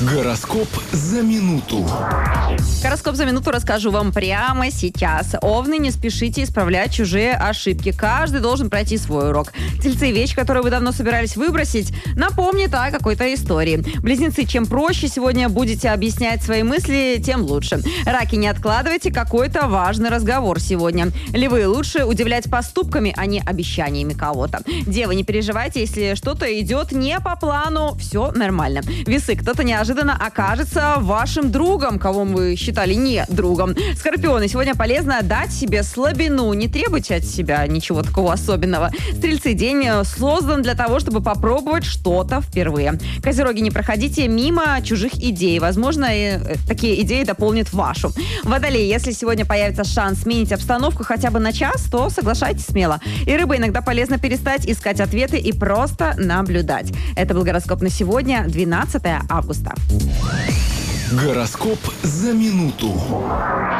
Гороскоп за минуту. Гороскоп за минуту расскажу вам прямо сейчас. Овны, не спешите исправлять чужие ошибки. Каждый должен пройти свой урок. Тельцы, вещь, которую вы давно собирались выбросить, напомнит о какой-то истории. Близнецы, чем проще сегодня будете объяснять свои мысли, тем лучше. Раки, не откладывайте какой-то важный разговор сегодня. Львы, лучше удивлять поступками, а не обещаниями кого-то. Девы, не переживайте, если что-то идет не по плану, все нормально. Весы, кто-то неожиданно окажется вашим другом, кого вы считали не другом. Скорпионы, сегодня полезно дать себе слабину, не требуйте от себя ничего такого особенного. Стрельцы, день создан для того, чтобы попробовать что-то впервые. Козероги, не проходите мимо чужих идей. Возможно, такие идеи дополнят вашу. Водолеи, если сегодня появится шанс сменить обстановку хотя бы на час, то соглашайтесь смело. И рыбы, иногда полезно перестать искать ответы и просто наблюдать. Это был гороскоп на сегодня, 12 августа. Гороскоп за минуту.